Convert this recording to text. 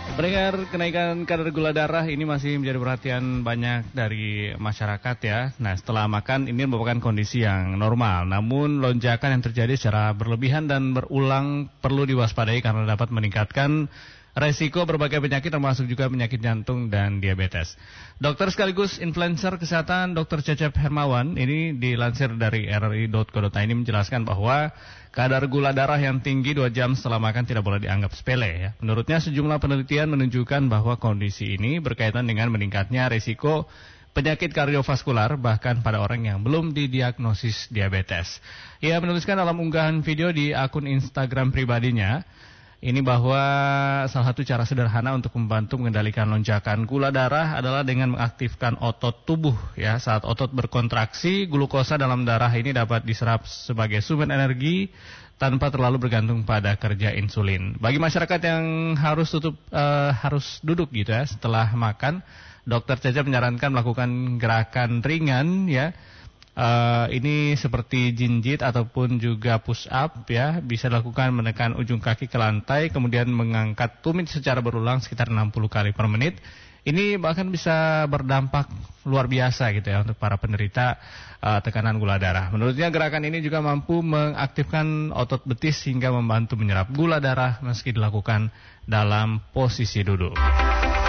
Pendengar, kenaikan kadar gula darah ini masih menjadi perhatian banyak dari masyarakat ya. Nah, setelah makan ini merupakan kondisi yang normal. Namun lonjakan yang terjadi secara berlebihan dan berulang perlu diwaspadai karena dapat meningkatkan resiko berbagai penyakit termasuk juga penyakit jantung dan diabetes. Dokter sekaligus influencer kesehatan Dr. Cecep Hermawan ini dilansir dari rri.co.id menjelaskan bahwa kadar gula darah yang tinggi 2 jam setelah makan tidak boleh dianggap sepele ya. Menurutnya sejumlah penelitian menunjukkan bahwa kondisi ini berkaitan dengan meningkatnya risiko penyakit kardiovaskular bahkan pada orang yang belum didiagnosis diabetes. Ia menuliskan dalam unggahan video di akun Instagram pribadinya ini bahwa salah satu cara sederhana untuk membantu mengendalikan lonjakan gula darah adalah dengan mengaktifkan otot tubuh ya. Saat otot berkontraksi, glukosa dalam darah ini dapat diserap sebagai sumber energi tanpa terlalu bergantung pada kerja insulin. Bagi masyarakat yang harus duduk gitu ya setelah makan, Dokter Cecep menyarankan melakukan gerakan ringan ya. Ini seperti jinjit ataupun juga push up ya, bisa dilakukan menekan ujung kaki ke lantai kemudian mengangkat tumit secara berulang sekitar 60 kali per menit. Ini bahkan bisa berdampak luar biasa gitu ya untuk para penderita tekanan gula darah. Menurutnya gerakan ini juga mampu mengaktifkan otot betis sehingga membantu menyerap gula darah meski dilakukan dalam posisi duduk.